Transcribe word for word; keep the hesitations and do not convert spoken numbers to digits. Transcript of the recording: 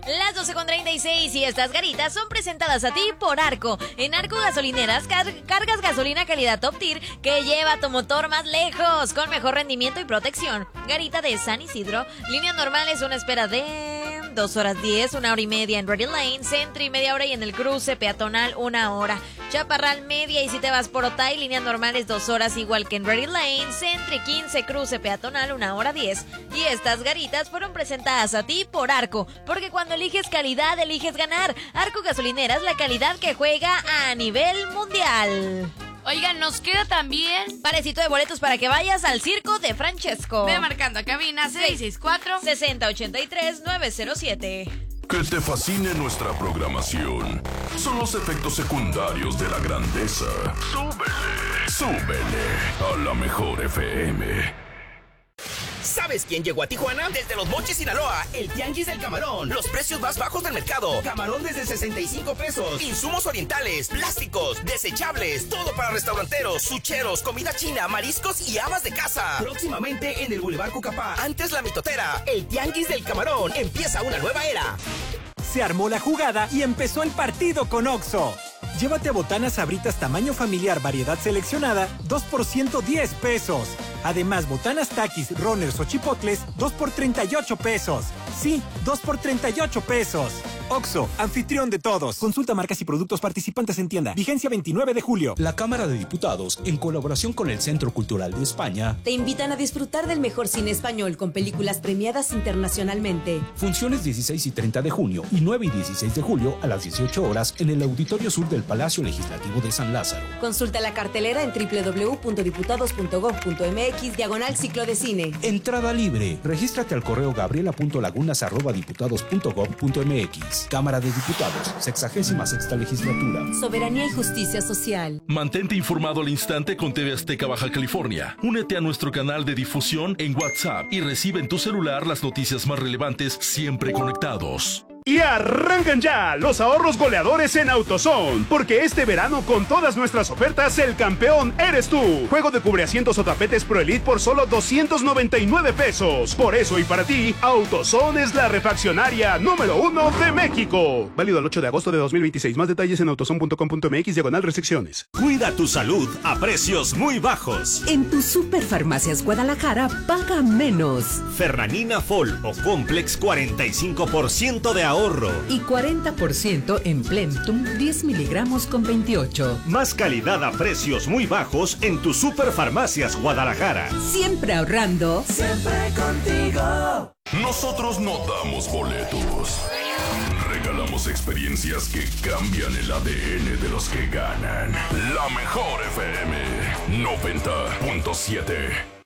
Las doce con treinta y seis y estas garitas son presentadas a ti por Arco. En Arco Gasolineras car cargas gasolina calidad top tier que lleva tu motor más lejos con mejor rendimiento y protección. Garita de San Isidro, líneas normales, una espera de dos horas diez, una hora y media en Ready Lane, Centro y media hora y en el cruce peatonal una hora. Chaparral media y si te vas por Otay, líneas normales dos horas igual que en Ready Lane, Centro quince, cruce peatonal una hora diez. Y estas garitas fueron presentadas a ti por Arco, porque cuando eliges calidad, eliges ganar. Arco Gasolineras, la calidad que juega a nivel mundial. Oigan, nos queda también parecito de boletos para que vayas al circo de Francesco. Ve marcando a cabina seis seis cuatro, seis cero ocho tres, nueve cero siete. Que te fascine nuestra programación. Son los efectos secundarios de la grandeza. Súbele, súbele a la mejor F M. ¿Sabes quién llegó a Tijuana? Desde Los Mochis, Sinaloa, el Tianguis del Camarón. Los precios más bajos del mercado. Camarón desde sesenta y cinco pesos. Insumos orientales, plásticos, desechables, todo para restauranteros, sucheros, comida china, mariscos y amas de casa. Próximamente en el Boulevard Cucapá. Antes La Mitotera, el Tianguis del Camarón. Empieza una nueva era. Se armó la jugada y empezó el partido con Oxxo. Llévate botanas Sabritas tamaño familiar variedad seleccionada, dos por ciento diez pesos. Además, botanas Takis, Runners o Chipotles, dos por treinta y ocho pesos. Sí, dos por treinta y ocho pesos. Oxxo, anfitrión de todos. Consulta marcas y productos participantes en tienda. Vigencia veintinueve de julio. La Cámara de Diputados, en colaboración con el Centro Cultural de España, te invitan a disfrutar del mejor cine español con películas premiadas internacionalmente. Funciones dieciséis y treinta de junio y nueve y dieciséis de julio a las dieciocho horas en el Auditorio Sur del Palacio Legislativo de San Lázaro. Consulta la cartelera en doble u doble u doble u punto diputados punto gob punto m x diagonal ciclo de cine. Entrada libre. Regístrate al correo gabriela punto lagunas arroba diputados punto gob punto m x. Cámara de Diputados, sexagésima sexta legislatura. Soberanía y justicia social. Mantente informado al instante con T V Azteca Baja California. Únete a nuestro canal de difusión en WhatsApp y recibe en tu celular las noticias más relevantes siempre conectados. Y arrancan ya los ahorros goleadores en AutoZone, porque este verano con todas nuestras ofertas el campeón eres tú. Juego de cubreasientos o tapetes Pro Elite por solo doscientos noventa y nueve pesos. Por eso y para ti, AutoZone es la refaccionaria número uno de México. Válido el ocho de agosto de dos mil veintiséis. Más detalles en autozone punto com punto m x diagonal restricciones. Cuida tu salud a precios muy bajos. En tu Superfarmacias Guadalajara paga menos. Ferranina Fol o Complex cuarenta y cinco por ciento de ahorro. Y cuarenta por ciento en Plentum, diez miligramos con veintiocho. Más calidad a precios muy bajos en tu Superfarmacias Guadalajara. Siempre ahorrando. Siempre contigo. Nosotros no damos boletos. Regalamos experiencias que cambian el A D N de los que ganan. La mejor F M noventa punto siete.